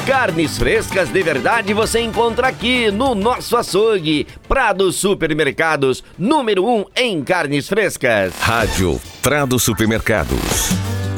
Carnes frescas de verdade você encontra aqui no nosso açougue. Prado Supermercados, número 1 em carnes frescas. Rádio Prado Supermercados.